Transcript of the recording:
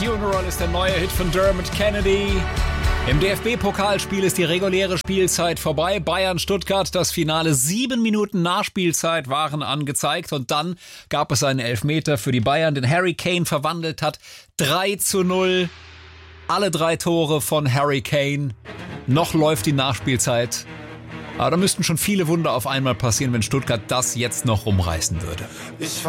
Funeral ist der neue Hit von Dermot Kennedy. Im DFB-Pokalspiel ist die reguläre Spielzeit vorbei. Bayern-Stuttgart, das Finale. 7 Minuten Nachspielzeit waren angezeigt. Und dann gab es einen Elfmeter für die Bayern, den Harry Kane verwandelt hat. 3:0. Alle 3 Tore von Harry Kane. Noch läuft die Nachspielzeit. Aber da müssten schon viele Wunder auf einmal passieren, wenn Stuttgart das jetzt noch rumreißen würde.